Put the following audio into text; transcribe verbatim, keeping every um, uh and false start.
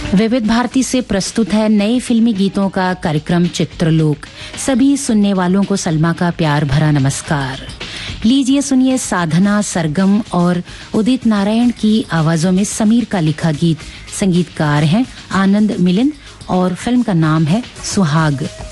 विविध भारती से प्रस्तुत है नए फिल्मी गीतों का कार्यक्रम चित्रलोक। सभी सुनने वालों को सलमा का प्यार भरा नमस्कार। लीजिए सुनिए साधना, सरगम और उदित नारायण की आवाजों में समीर का लिखा गीत। संगीतकार हैं आनंद मिलिंद और फिल्म का नाम है सुहाग।